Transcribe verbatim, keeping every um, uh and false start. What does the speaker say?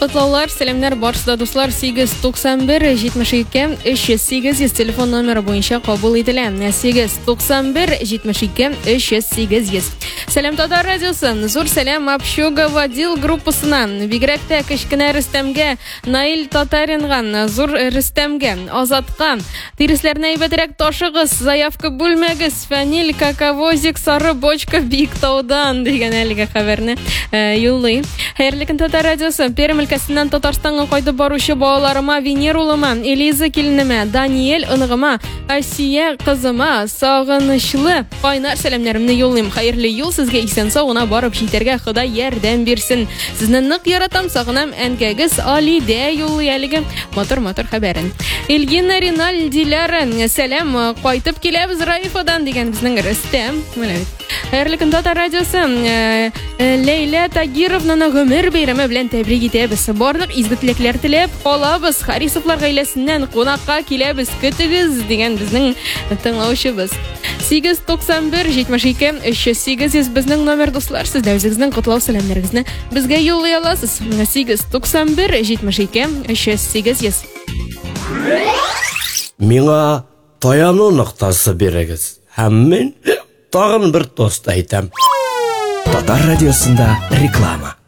Котлаулар, сәламнар барсыда дуслар. Сигез туксан бер җитмеш ике өч йөз сигез йөз телефон номеры буенча кабул ителә. Сигез туксан бер җитмеш ике өч йөз сигез йөз. Сәлам Татар радиосы. Зур сәлам общага Вадил группасынан. Бигрәк тә кечкенә Рөстәмгә, Наил Татаринга, Зур Рөстәмгә, Азатка. Тирисләрне әйбәтрәк ташыгыз, заявка бүлмәгез. Фанил Каковозик сары бочка Биектаудан дигән әлеге хәбәрне юллый. Хәерле көн Татар радиосы. Пермь өлкәсеннән Татарстанга кайтып баручы балаларыма, Венер улыма, Элиза киленемә, Даниэль ынгыма, Асия кызыма сагынычлы кайнар сәламнарымны юллыйм. Хәерле юл сезгә, исән сауына барып җитәргә Ходай ярдәм бирсен. Сезне нык яратам, сагынам, әнкәгез Алидә юллый әлеге матур-матур хәбәрен. Илгина Риналдиләр, сәлам, кайтып киләбез Раифадан дигән безнең Рөстәм. Хәерле көн Татар радиосы. Лейла Тагировнаны гомер бәйрәме белән тәбрик итәбез. Барлык изге теләкләр теләп калабыз. Харисовлар гаиләсеннән кунакка киләбез, көтегез дигән безнең тыңлаучыбыз. Сигез туксан бер җитмеш ике өч йөз сигез йөз безнең номер дуслар. Сез дә үзегезнең котлау сәламнарыгызны безгә юллый аласыз. Сигез туксан бер җитмеш ике өч йөз сигез йөз. Миңа таяну ноктасы бирегез. Һәм мин тагын бер тост әйтәм. Татар радиосында реклама.